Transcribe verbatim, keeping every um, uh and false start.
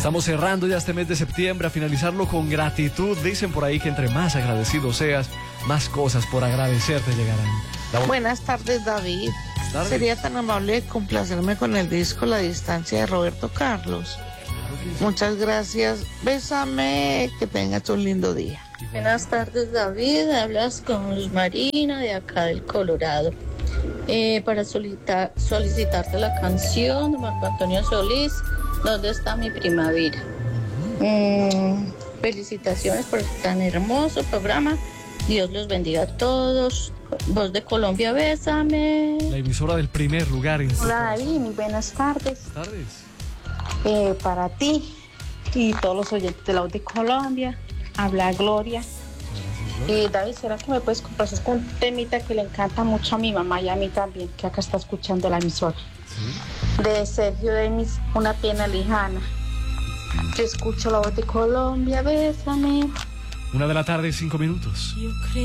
Estamos cerrando ya este mes de septiembre, a finalizarlo con gratitud. Dicen por ahí que entre más agradecido seas, más cosas por agradecer te llegarán. La... Buenas tardes, David. tardes. ¿Sería tan amable de complacerme con el disco La Distancia de Roberto Carlos? Claro que sí. Muchas gracias. Bésame, que tengas un lindo día. Buenas tardes, David. Hablas con Luz Marina de acá del Colorado. Eh, para solicitar, solicitarte la canción de Marco Antonio Solís, ¿Dónde está mi primavera? Mm, felicitaciones por tan hermoso programa. Dios los bendiga a todos. Voz de Colombia, bésame. La emisora del primer lugar en... Hola, David, muy buenas tardes. Buenas tardes. Eh, para ti y todos los oyentes de la Voz de Colombia, habla Gloria. Eh, David, ¿será que me puedes complacer con un temita que le encanta mucho a mi mamá y a mí también, que acá está escuchando la emisora? ¿Sí? De Sergio Denis, Una pena lejana. Yo escucho la Voz de Colombia, bésame. Una de la tarde, cinco minutos. Yo creo